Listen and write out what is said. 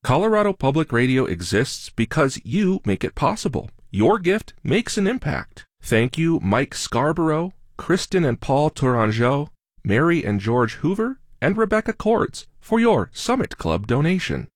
Colorado Public Radio exists because you make it possible. Your gift makes an impact. Thank you, Mike Scarborough, Kristen and Paul Tourangeau, Mary and George Hoover, and Rebecca Cords for your Summit Club donation.